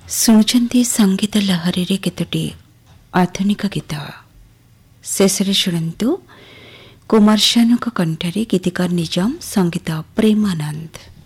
ଶୁଣୁଛନ୍ତି ସଙ୍ଗୀତ ଲହରୀରେ କେତୋଟି ଆଧୁନିକ ଗୀତ। ଶେଷରେ ଶୁଣନ୍ତୁ କୁମାର ଶାନୁଙ୍କ କଣ୍ଠରେ ଗୀତିକାର ନିଜାମ, ସଙ୍ଗୀତ ପ୍ରେମାନନ୍ଦ।